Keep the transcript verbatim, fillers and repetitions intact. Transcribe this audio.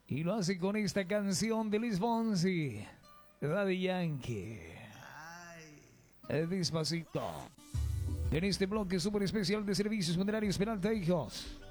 Y lo hace con esta canción de Luis Fonsi, Daddy Yankee. Despacito. En este bloque súper especial de servicios funerarios Peralta Hijos.